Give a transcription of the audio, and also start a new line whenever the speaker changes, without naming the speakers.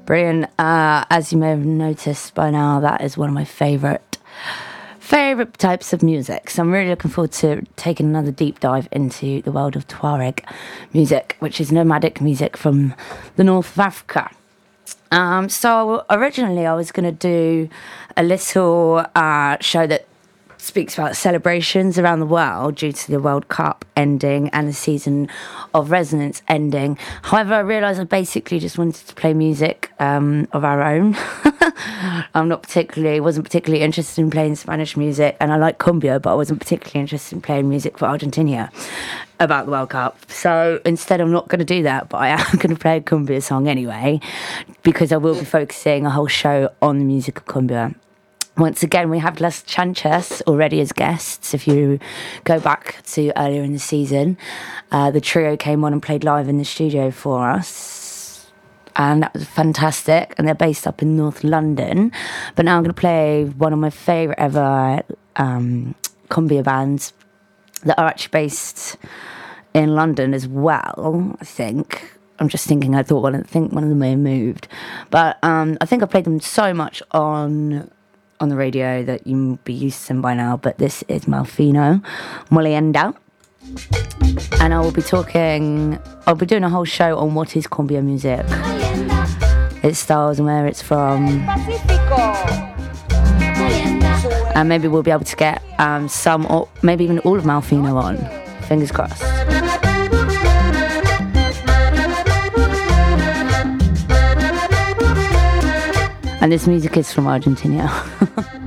Brilliant. As you may have noticed by now, that is one of my favourite types of music. So I'm really looking forward to taking another deep dive into the world of Tuareg music, which is nomadic music from the north of Africa. So originally I was going to do a little show that speaks about celebrations around the world due to the World Cup ending and the season of Resonance ending. However, I realised I basically just wanted to play music of our own. Wasn't particularly interested in playing Spanish music, and I like cumbia, but I wasn't particularly interested in playing music for Argentina about the World Cup. So instead, I'm not going to do that, but I am going to play a cumbia song anyway, because I will be focusing a whole show on the music of cumbia. Once again, we have Las Chanchas already as guests. If you go back to earlier in the season, the trio came on and played live in the studio for us. And that was fantastic. And they're based up in North London. But now I'm going to play one of my favourite ever cumbia bands that are actually based in London as well, I think. I'm just thinking, I think one of them may have moved. But I think I played them so much on the radio that you will be used to them by now, but this is Malfino Molienda, and I'll be doing a whole show on what is cumbia music, its styles and where it's from, and maybe we'll be able to get some or maybe even all of Malfino on, fingers crossed. And this music is from Argentina.